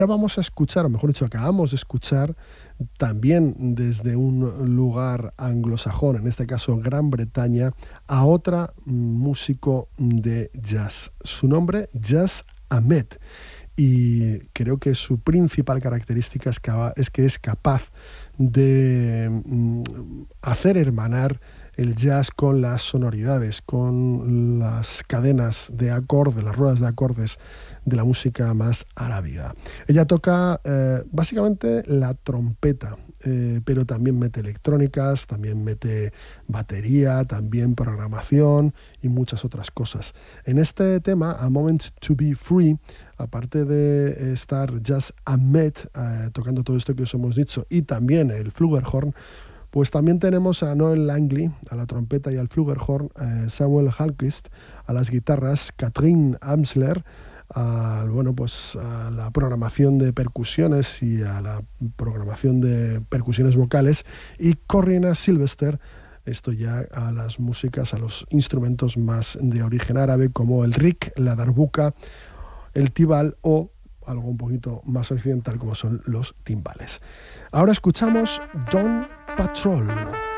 Ahora vamos a escuchar, o mejor dicho, acabamos de escuchar también desde un lugar anglosajón, en este caso Gran Bretaña, a otra músico de jazz. Su nombre, Jas Ahmed. Y creo que su principal característica es que es capaz de hacer hermanar el jazz con las sonoridades, con las cadenas de acorde, las ruedas de acordes de la música más arábiga. Ella toca básicamente la trompeta, pero también mete electrónicas, también mete batería, también programación y muchas otras cosas. En este tema, A Moment to Be Free, aparte de estar Jas Ahmed tocando todo esto que os hemos dicho y también el flugelhorn, pues también tenemos a Noel Langley a la trompeta y al flugelhorn, Samuel Hallquist a las guitarras, Katrin Amsler a la programación de percusiones y a la programación de percusiones vocales, y Corinna Sylvester, esto ya a las músicas, a los instrumentos más de origen árabe como el rik, la darbuka, el tibal o algo un poquito más occidental como son los timbales. Ahora escuchamos Dawn Patrol.